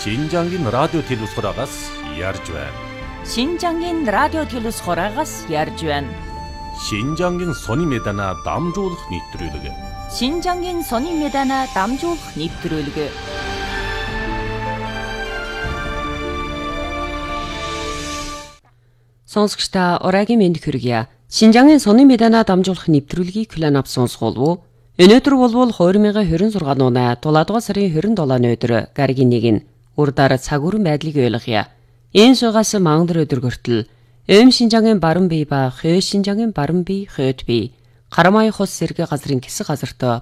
신장인 라디오 телевизорагаас ярьж байна. 신장인 라디오 телевизорагаас ярьж байна. 신장인 сони медана дамжуулах нэвтрүүлэг. 신장인 сони медана дамжуулах нэвтрүүлэг. Сонсогчдаа ураагийн мэнд хүргье. Шинжангийн сони медана дамжуулах нэвтрүүлгийг хүлээн авсан сонсгоолов. Өнөөдөр болвол 2026 оны 7 дугаар сарын 27-ны өдөр гаригийн 1-нд урдаар цаг үрэн байдлыг ойлгоё. Энэ сугаас мангар өдөр хүртэл Шинжангийн баруун бие ба Шинжангийн баруун бие, Хойд бие, Карамай хос зэрэг газрын хэсэг газарт